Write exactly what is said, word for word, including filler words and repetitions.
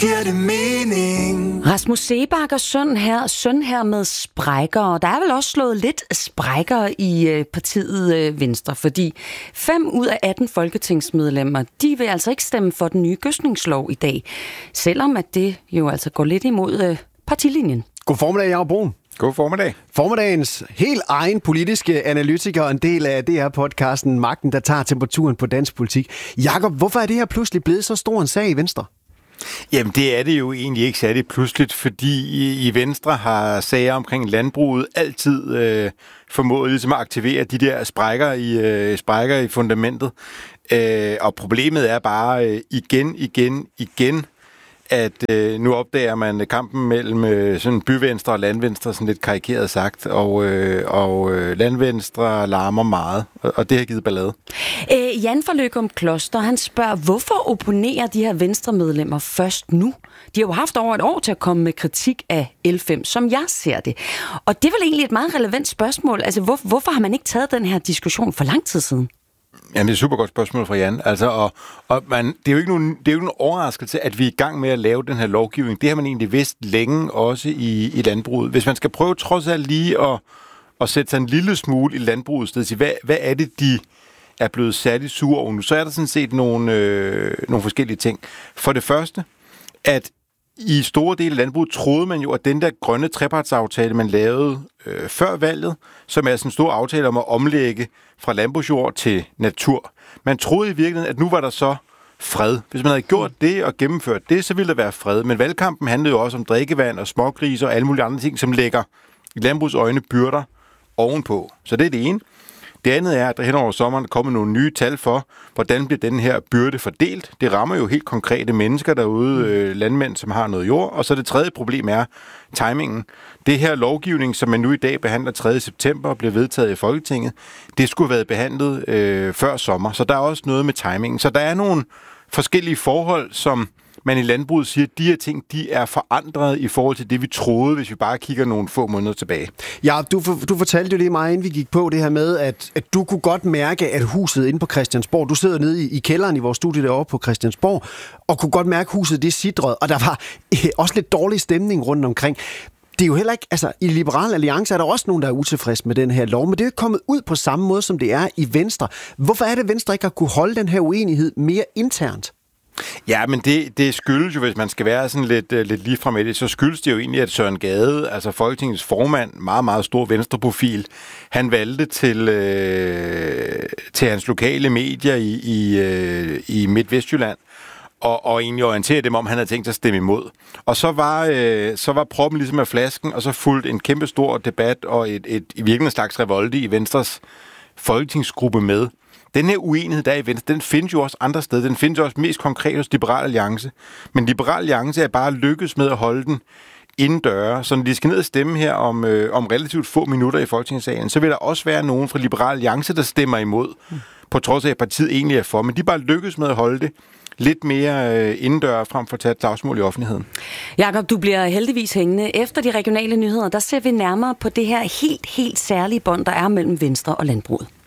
giver det mening. Rasmus Seebach og søn her, søn her med sprækker, og der er vel også slået lidt sprækker i øh, partiet øh, Venstre, fordi fem ud af atten folketingsmedlemmer, de vil altså ikke stemme for den nye gødskningslov i dag, selvom at det jo altså går lidt imod øh, partilinjen. God formiddag, Jacob Bruun. God formiddag. Formiddagens helt egen politiske analytiker og en del af det her podcasten Magten, der tager temperaturen på dansk politik. Jacob, hvorfor er det her pludselig blevet så stor en sag i Venstre? Jamen, det er det jo egentlig ikke særligt pludseligt, fordi i, i Venstre har sager omkring landbruget altid øh, formået ligesom at aktivere de der sprækker i, øh, sprækker i fundamentet. Øh, og problemet er bare øh, igen, igen, igen, at øh, nu opdager man kampen mellem øh, sådan byvenstre og landvenstre, sådan lidt karikeret sagt, og, øh, og øh, landvenstre larmer meget, og, og det har givet ballade. Øh, Jan fra Løgum Kloster, han spørger, hvorfor opponerer de her venstremedlemmer først nu? De har jo haft over et år til at komme med kritik af L fem, som jeg ser det. Og det er vel egentlig et meget relevant spørgsmål. Altså, hvor, hvorfor har man ikke taget den her diskussion for lang tid siden? Jamen, det er et super godt spørgsmål fra Jan. Altså, og, og man, det er jo ikke nogen, det er jo ikke nogen overraskelse, at vi er i gang med at lave den her lovgivning. Det har man egentlig vidst længe også i, i landbruget. Hvis man skal prøve trods alt lige at, at sætte sig en lille smule i landbrugets sted, til hvad, hvad er det, de er blevet særligt sure over nu, så er der sådan set nogle, øh, nogle forskellige ting. For det første, at i store dele af landbruget troede man jo, at den der grønne trepartsaftale, man lavede øh, før valget, som er sådan en stor aftale om at omlægge fra landbrugsjord til natur. Man troede i virkeligheden, at nu var der så fred. Hvis man havde gjort det og gennemført det, så ville der være fred. Men valgkampen handlede jo også om drikkevand og smågrise og alle mulige andre ting, som lægger i landbrugs øjne byrder ovenpå. Så det er det ene. Det andet er, at der hen over sommeren er kommet nogle nye tal for, hvordan bliver den her byrde fordelt. Det rammer jo helt konkrete mennesker derude, øh, landmænd, som har noget jord. Og så det tredje problem er timingen. Det her lovgivning, som man nu i dag behandler tredje september og bliver vedtaget i Folketinget, det skulle have været behandlet øh, før sommer. Så der er også noget med timingen. Så der er nogle forskellige forhold, som man i landbruget siger, at de her ting, de er forandret i forhold til det, vi troede, hvis vi bare kigger nogle få måneder tilbage. Ja, du, du fortalte jo lige meget, inden vi gik på det her med, at, at du kunne godt mærke, at huset inde på Christiansborg, du sidder nede i, i kælderen i vores studie derovre på Christiansborg, og kunne godt mærke, at huset det sidrede, og der var øh, også lidt dårlig stemning rundt omkring. Det er jo heller ikke, altså i Liberal Alliance er der også nogen, der er utilfredse med den her lov, men det er jo kommet ud på samme måde, som det er i Venstre. Hvorfor er det, Venstre ikke har kunne holde den her uenighed mere internt? Ja, men det, det skyldes jo, hvis man skal være sådan lidt, lidt lige fra med det, så skyldes det jo egentlig, at Søren Gade, altså Folketingets formand, meget, meget stor venstreprofil, han valgte til, øh, til hans lokale medier i, i, øh, i Midt-Vestjylland, og, og egentlig orientere dem om, han havde tænkt sig at stemme imod. Og så var, øh, så var proppen ligesom af flasken, og så fulgte en kæmpe stor debat og et, et, i virkelig en slags revolte i Venstres folketingsgruppe med. Den her uenighed, der er i Venstre, den findes jo også andre steder. Den findes også mest konkret hos Liberal Alliance. Men Liberal Alliance er bare lykkes med at holde den indendøre. Så når de skal ned og stemme her om, øh, om relativt få minutter i Folketingssalen, så vil der også være nogen fra Liberal Alliance, der stemmer imod, mm. på trods af, at partiet egentlig er for. Men de bare lykkes med at holde det lidt mere øh, indendør, frem for at tage et slagsmål i offentligheden. Jakob, du bliver heldigvis hængende. Efter de regionale nyheder, der ser vi nærmere på det her helt, helt særlige bånd, der er mellem Venstre og landbruget.